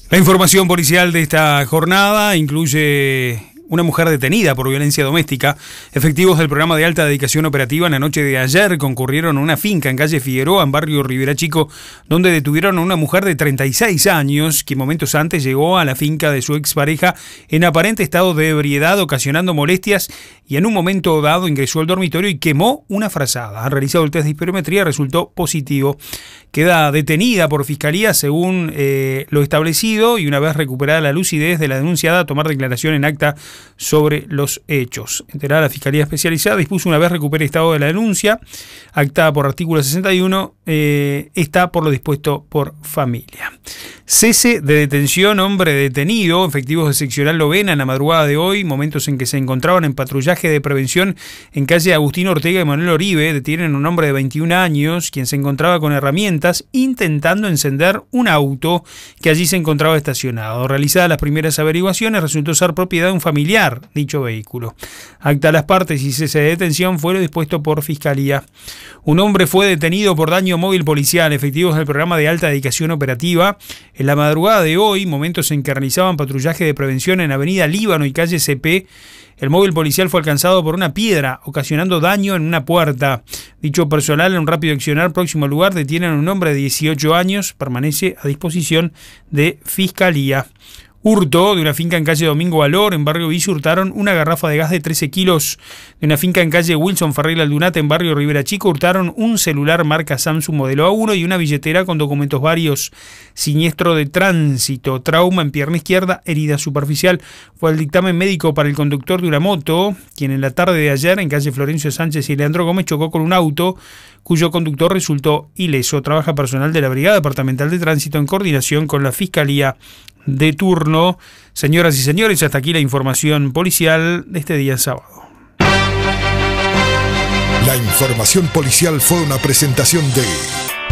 La información policial de esta jornada incluye una mujer detenida por violencia doméstica. Efectivos del programa de alta dedicación operativa en la noche de ayer concurrieron a una finca en calle Figueroa, en barrio Rivera Chico, donde detuvieron a una mujer de 36 años, que momentos antes llegó a la finca de su expareja en aparente estado de ebriedad, ocasionando molestias, y en un momento dado ingresó al dormitorio y quemó una frazada. Ha realizado el test de hiperometría, resultó positivo. Queda detenida por fiscalía según lo establecido, y una vez recuperada la lucidez de la denunciada, a tomar declaración en acta sobre los hechos. Enterada la Fiscalía Especializada, dispuso una vez recupere estado de la denuncia, acta por artículo 61, está por lo dispuesto por familia. Cese de detención, hombre detenido. Efectivos de seccional Lovena en la madrugada de hoy, momentos en que se encontraban en patrullaje de prevención en calle Agustín Ortega y Manuel Oribe, detienen a un hombre de 21 años, quien se encontraba con herramientas intentando encender un auto que allí se encontraba estacionado. Realizadas las primeras averiguaciones, resultó ser propiedad de un familiar dicho vehículo. Acta a las partes y cese de detención fue lo dispuesto por Fiscalía. Un hombre fue detenido por daño móvil policial. Efectivos del programa de alta dedicación operativa en la madrugada de hoy, momentos en que realizaban patrullaje de prevención en avenida Líbano y calle CP, el móvil policial fue alcanzado por una piedra, ocasionando daño en una puerta. Dicho personal, en un rápido accionar próximo al lugar, detienen a un hombre de 18 años, permanece a disposición de Fiscalía. Hurto de una finca en calle Domingo Valor, en barrio Villa, hurtaron una garrafa de gas de 13 kilos. De una finca en calle Wilson Ferreira Aldunate, en barrio Rivera Chico, hurtaron un celular marca Samsung modelo A1 y una billetera con documentos varios. Siniestro de tránsito, trauma en pierna izquierda, herida superficial. Fue el dictamen médico para el conductor de una moto, quien en la tarde de ayer, en calle Florencio Sánchez y Leandro Gómez, chocó con un auto cuyo conductor resultó ileso. Trabaja personal de la Brigada Departamental de Tránsito en coordinación con la Fiscalía de turno. Señoras y señores, hasta aquí la información policial de este día sábado. La información policial fue una presentación de